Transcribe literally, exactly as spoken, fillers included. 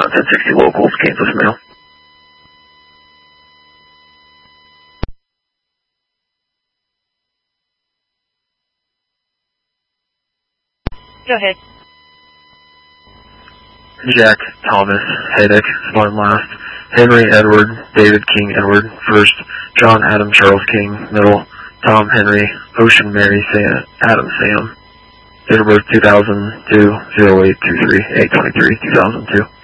ten sixty locals, Kansas Mail. Go ahead. Jack Thomas Haydick, Spawn last. Henry Edward David King Edward first. John Adam Charles King middle. Tom Henry Ocean Mary Sam Adam Sam. Date of birth two thousand two, oh eight two three, eight twenty-three, two thousand two.